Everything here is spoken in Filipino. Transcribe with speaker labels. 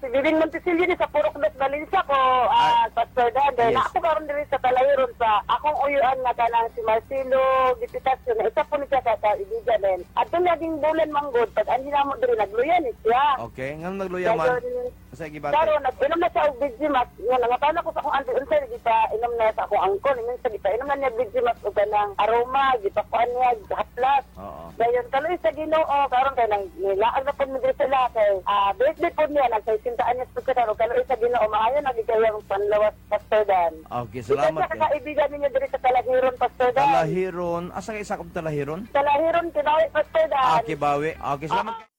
Speaker 1: si Bibing Montesilio ni sa Purok Dos Valencia ko, Pastor Dan. Dahil
Speaker 2: Yes.
Speaker 1: ako karon diri sa Talahiron sa akong uyuan nga kanang si Marcelo Gipitasyon na isa po ni siya sa kaibigan din. At doon naging bulan manggod, pag ang hinamo diri nagluyan ni siya.
Speaker 2: Okay, nga nagluya man. Sa gibate.
Speaker 1: Pero nag-inom na siya og Vigimax. Nga nangatana ko sa akong auntie unsay gipa inom na sa akong angkon. Minsan gipa inom na niya Vigimax og kanang aroma, gipakuan niya haplas.
Speaker 2: Oo.
Speaker 1: Dayon kaloy sa Ginoo karon kay nang nilaag na pud mi diri sila kay birthday pud niya nagsintaan niya pud karon kaloy sa Ginoo maayo nagigayang panlawas Pastor Dan.
Speaker 2: Okay, salamat.
Speaker 1: Sa kaibigan ninyo diri sa Talahiron Pastor Dan.
Speaker 2: Talahiron. Asa ka isa ka Talahiron?
Speaker 1: Talahiron kinawi Pastor Dan.
Speaker 2: Kibawi. Okay, salamat.